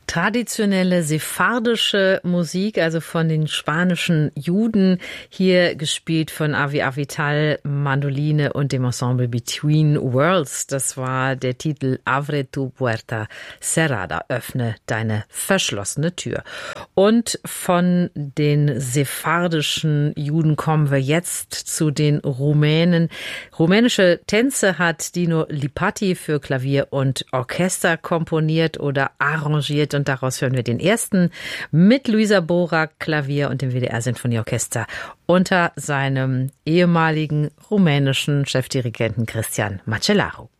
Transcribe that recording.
Traditionelle sephardische Musik, also von den spanischen Juden, hier gespielt von Avi Avital, Mandoline und dem Ensemble Between Worlds. Das war der Titel Abre tu puerta cerrada, öffne deine verschlossene Tür. Und von den sephardischen Juden kommen wir jetzt zu den Rumänen. Rumänische Tänze hat Dino Lipatti für Klavier und Orchester komponiert oder arrangiert. Und daraus hören wir den ersten mit Luisa Borac, Klavier und dem WDR-Sinfonieorchester unter seinem ehemaligen rumänischen Chefdirigenten Cristian Macelaru.